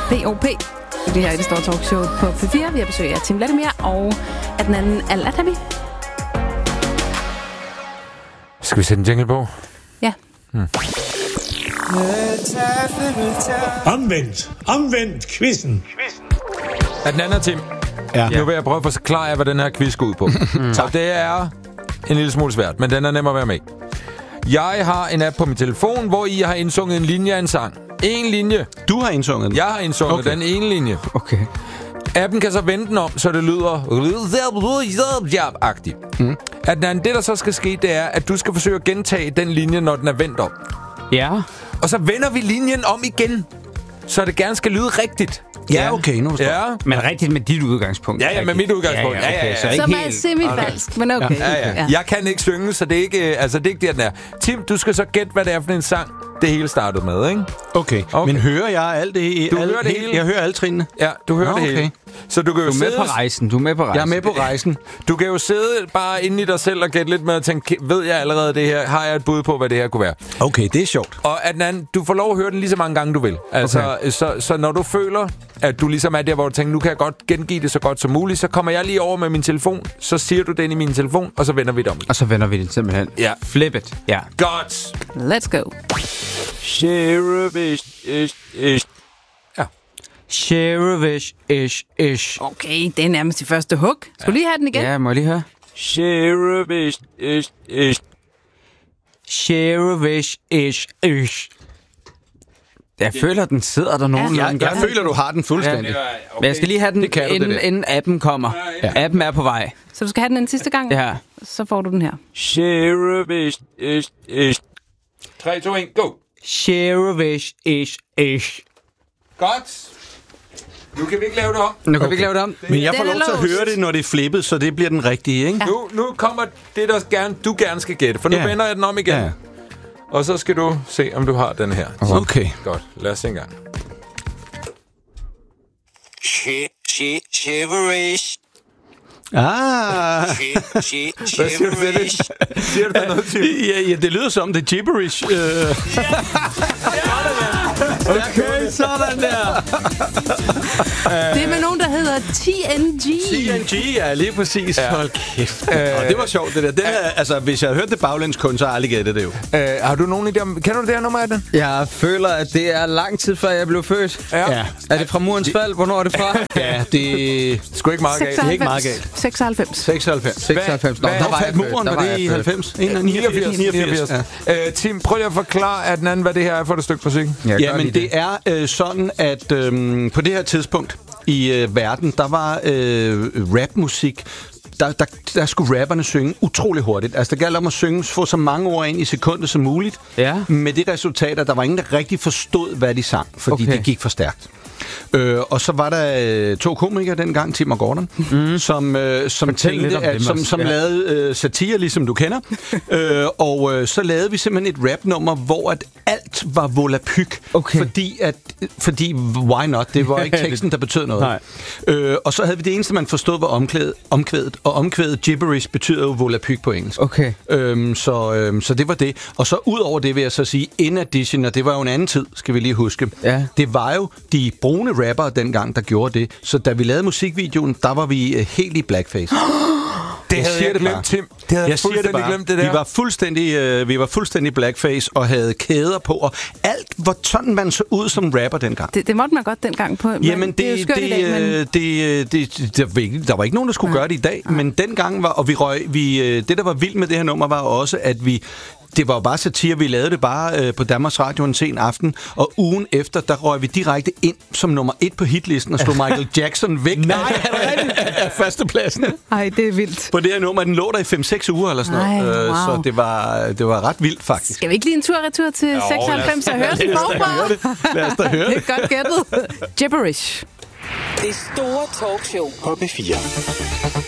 P.O.P. Det her er det store talkshow på P4. Vi har besøg af Tim Vladimir og af den anden Al-Atabi. Skal vi sætte en jingle på? Ja. Omvendt quizzen. Er den anden, Tim? Ja. Nu vil jeg prøve at forklare, hvad den her quiz går ud på. Og det er en lille smule svært, men den er nem at være med. Jeg har en app på min telefon, hvor I har indsunget en linje af en sang. En linje. Du har indsunget den? Jeg har indsunget den ene linje. Okay. Appen kan så vende den om, så det lyder agtigt. At det, der så skal ske, det er, at du skal forsøge at gentage den linje, når den er vendt om. Ja. Og så vender vi linjen om igen, så det gerne skal lyde rigtigt. Ja, okay, nu forstår jeg. Men rigtigt med dit udgangspunkt. Ja, med mit udgangspunkt. Okay, så Som ikke er semifalsk, men okay. Ja. Jeg kan ikke synge, så det er ikke, det er ikke der, den er. Tim, du skal så gætte, hvad det er for en sang, det hele startede med, ikke? Okay. Men hører jeg alt det? Du hører det hele? Jeg hører alle trinene? Ja, du hører det hele. Så du kan jo Du er med på rejsen. Jeg er med på rejsen. Du kan jo sidde bare inde i dig selv og gætte lidt med at tænke, ved jeg allerede det her? Har jeg et bud på, hvad det her kunne være? Okay, det er sjovt. Og du får lov at høre den lige så mange gange, du vil. Altså, okay. så når du føler, at du ligesom er der, hvor du tænker, nu kan jeg godt gengive det så godt som muligt, så kommer jeg lige over med min telefon, så siger du den i min telefon, og så vender vi det om. Og så vender vi det simpelthen. Ja. Flip it. Ja. Godt. Let's go. Ja. Cherevish ish. Okay, det er nærmest det første hug. Skal du lige have den igen? Ja, må jeg lige høre? Cherevish ish. Jeg føler, den sidder der nogenlunde. Jeg føler, du har den fuldstændig. Okay. Men jeg skal lige have den, inden appen kommer. Ja. Appen er på vej. Så du skal have den en sidste gang? Ja. Så får du den her. Cherevish ish. 3, 2, 1, go. Cherevish ish. Godt. Nu kan vi ikke lave det om. Nu kan vi ikke lave det om. Men jeg får Den er lov til at låst. høre det, når det er flippet, så det bliver den rigtige, ikke? Ja. Nu kommer det, du gerne skal gætte, for nu vender jeg den om igen. Ja. Og så skal du se, om du har den her. Okay. Godt, lad os se en gang. Shiverish. Ah. Hvad siger du til det? Siger du der noget til? Ja, det lyder som det gibberish. Okay, sådan der. Det er med nogen, der hedder TNG. TNG, ja, lige præcis. Ja. Hold kæft. Det var sjovt, det der. Den er, altså, hvis jeg havde hørt det baglæns kun, så har jeg aldrig gættet det jo. Har du nogen idé om... Kender du det her nummer af den? Jeg føler, at det er lang tid før jeg blev født. Ja. Er det fra Murens fald? Hvornår er det fra? Ja, det er Sgu ikke meget galt. Det er ikke meget galt. 96. 96. 96. Nå, Hvad- der var Fandt muren, var det i 90? 89. Ja. Tim, prøv lige at forklare, at den anden, hvad det her er for et stykke musik. Ja, men det er sådan, at på det her tidspunkt i verden, der var rapmusik. Der skulle rapperne synge utrolig hurtigt. Altså, der galt om at få så mange ord ind i sekundet som muligt. Ja. Med det resultat, at der var ingen, der rigtig forstod, hvad de sang, fordi det gik for stærkt. Og så var der 2 komikere dengang, Tim og Gordon, som lavede satire, ligesom du kender. Og så lavede vi simpelthen et rapnummer, hvor at alt var volapyk. Okay. Fordi, why not? Det var ikke teksten, der betød noget. Og så havde vi det eneste, man forstod, var omkvædet. Og omkvædet gibberish betyder jo volapyk på engelsk. Okay. Så det var det. Og så ud over det vil jeg så sige, in addition, og det var jo en anden tid, skal vi lige huske. Ja. Det var jo de brune rappere dengang, der gjorde det. Så da vi lavede musikvideoen, der var vi helt i blackface. Det havde jeg glemt, Tim. Det havde jeg fuldstændig glemt, det der. Vi var fuldstændig blackface og havde kæder på, og alt var sådan, man så ud som rapper dengang. Det måtte man godt dengang på. Jamen, det er jo skørt i dag, men... der var ikke nogen, der skulle gøre det i dag, men dengang var, og det, der var vildt med det her nummer, var også, at det var jo bare satire. Vi lavede det bare på Danmarks Radio en sen aften, og ugen efter, der røg vi direkte ind som nummer 1 på hitlisten og slog Michael Jackson væk af førstepladsen. Ej, det er vildt. På det her nummer, den lå der i 5-6 uger eller sådan noget. Wow. Så det var ret vildt, faktisk. Skal vi ikke lige en tur-retur til 96 og høre den forfra? Lad os da høre det. Det er godt gættet. Gibberish. Det store talkshow på P4.